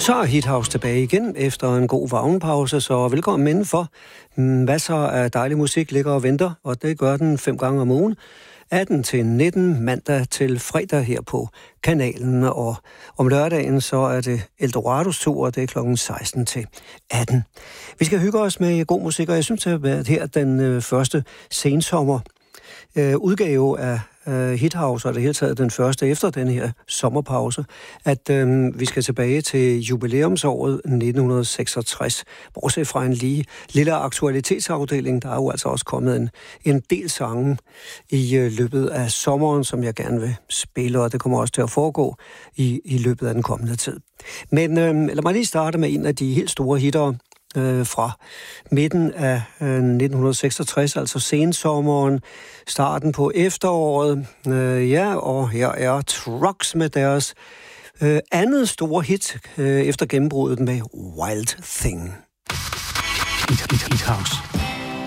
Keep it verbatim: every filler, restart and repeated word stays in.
Så er Hit House tilbage igen efter en god vagnpause, så velkommen indenfor. Masser af dejlig musik ligger og venter, og det gør den fem gange om ugen. atten til nitten, mandag til fredag her på kanalen, og om lørdagen så er det Eldorados tur, og det er klokken seksten til atten. Vi skal hygge os med god musik, og jeg synes, at det her den øh, første sensommer øh, udgave af øh, Hit House, og det hele taget den første efter den her sommerpause, at øh, vi skal tilbage til jubilæumsåret nitten seksogtres. Bortset fra en lige lille aktualitetsafdeling, der er jo altså også kommet en, en del sange i øh, løbet af sommeren, som jeg gerne vil spille, og det kommer også til at foregå i, i løbet af den kommende tid. Men øh, lad mig lige starte med en af de helt store hitter øh, fra midten af øh, nitten seksogtres, altså sensommeren, starten på efteråret. Øh, ja, og her er Trucks med deres øh, andet store hit øh, efter gennembruddet med Wild Thing. Hit, hit, hit house.